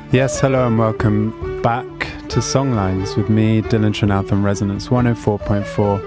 Yes, hello and welcome back to Songlines with me, Dylan Trinath on Resonance 104.4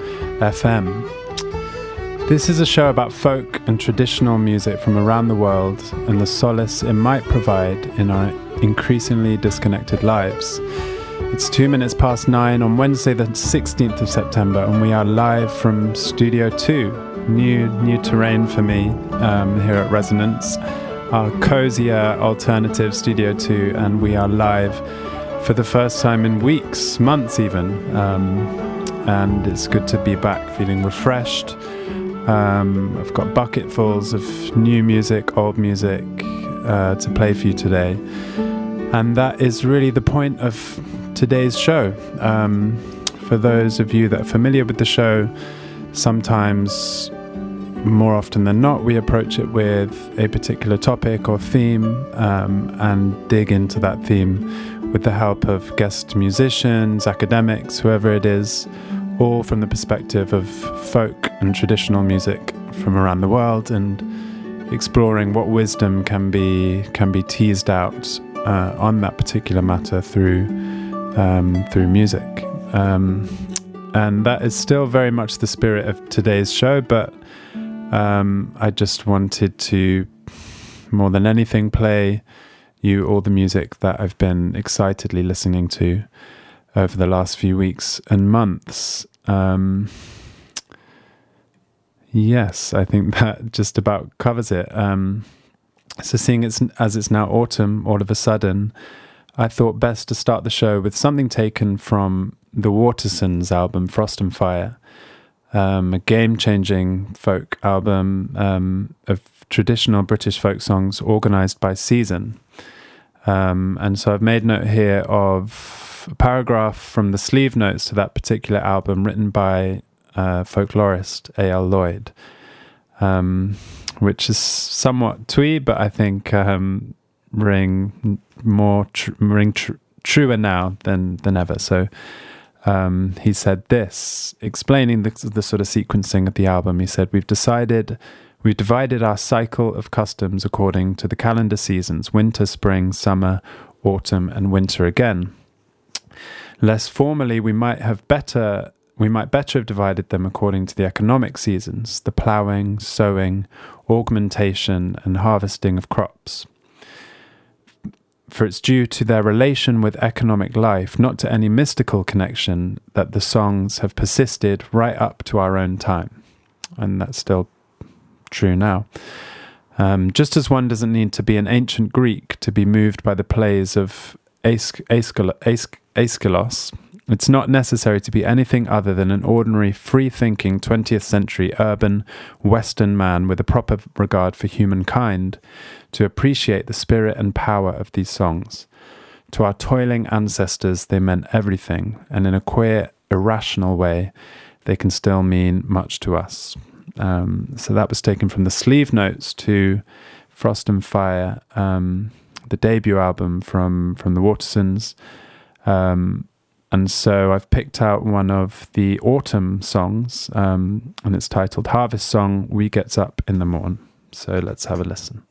FM. This is a show about folk and traditional music from around the world and the solace it might provide in our increasingly disconnected lives. It's 9:02 on Wednesday the 16th of September and we are live from Studio 2, new terrain for me here at Resonance. Our cozier alternative Studio 2, and we are live for the first time in weeks, months even, and it's good to be back feeling refreshed. I've got bucketfuls of new music, old music to play for you today, and that is really the point of today's show. For those of you that are familiar with the show, sometimes, more often than not, we approach it with a particular topic or theme and dig into that theme with the help of guest musicians, academics, whoever it is, all from the perspective of folk and traditional music from around the world, and exploring what wisdom can be teased out on that particular matter through music. And that is still very much the spirit of today's show, but I just wanted to, more than anything, play you all the music that I've been excitedly listening to over the last few weeks and months. Yes, I think that just about covers it. So seeing as it's now autumn, all of a sudden, I thought best to start the show with something taken from the Watersons album, Frost and Fire. A game-changing folk album of traditional British folk songs organised by Season. And so I've made note here of a paragraph from the sleeve notes to that particular album written by folklorist A.L. Lloyd, which is somewhat twee, but I think ring truer now than ever. So he said this, explaining the sort of sequencing of the album. He said, we've divided our cycle of customs according to the calendar seasons: winter, spring, summer, autumn, and winter again. Less formally, we might better have divided them according to the economic seasons: the ploughing, sowing, augmentation, and harvesting of crops. For it's due to their relation with economic life, not to any mystical connection, that the songs have persisted right up to our own time. And that's still true now. Just as one doesn't need to be an ancient Greek to be moved by the plays of Aeschylus, it's not necessary to be anything other than an ordinary, free-thinking 20th century urban Western man with a proper regard for humankind to appreciate the spirit and power of these songs. To our toiling ancestors, they meant everything, and in a queer, irrational way, they can still mean much to us. So that was taken from the sleeve notes to Frost and Fire, the debut album from the Watersons. And so I've picked out one of the autumn songs, and it's titled Harvest Song, We Gets Up in the Morn. So let's have a listen.